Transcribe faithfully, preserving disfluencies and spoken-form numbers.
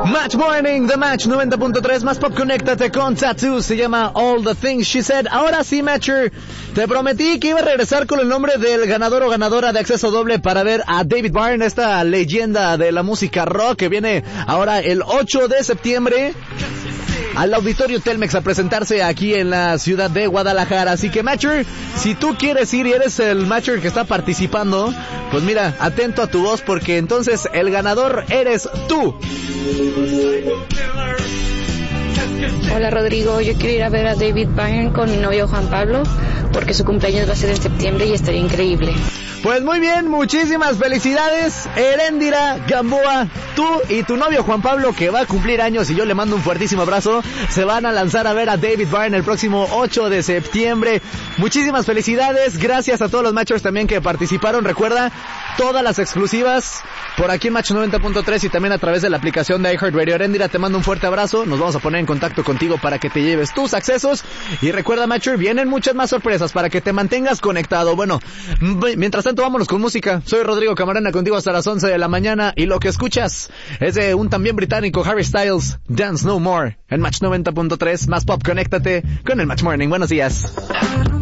Match Morning, The Match noventa punto tres, más pop, conéctate con Tattoo, se llama All the Things She Said. Ahora sí, Matcher, te prometí que iba a regresar con el nombre del ganador o ganadora de acceso doble para ver a David Byrne, esta leyenda de la música rock que viene ahora el ocho de septiembre al Auditorio Telmex a presentarse aquí en la ciudad de Guadalajara. Así que, Matcher, si tú quieres ir y eres el Matcher que está participando, pues mira, atento a tu voz, porque entonces el ganador eres tú. Hola Rodrigo, yo quiero ir a ver a David Byrne con mi novio Juan Pablo porque su cumpleaños va a ser en septiembre y estaría increíble. Pues muy bien, muchísimas felicidades, Heréndira Gamboa. Tú y tu novio Juan Pablo, que va a cumplir años y yo le mando un fuertísimo abrazo, se van a lanzar a ver a David Byrne el próximo ocho de septiembre. Muchísimas felicidades, gracias a todos los Matchers también que participaron. Recuerda, todas las exclusivas por aquí en Match noventa punto tres y también a través de la aplicación de iHeartRadio. Heréndira, te mando un fuerte abrazo, nos vamos a poner en contacto contigo para que te lleves tus accesos. Y recuerda, Matcher, vienen muchas más sorpresas para que te mantengas conectado. Bueno, mientras tanto, vámonos con música. Soy Rodrigo Camarena, contigo hasta las once de la mañana, y lo que escuchas es de un también británico, Harry Styles, Dance No More, en Match noventa punto tres, más pop, conéctate con el Match Morning. Buenos días.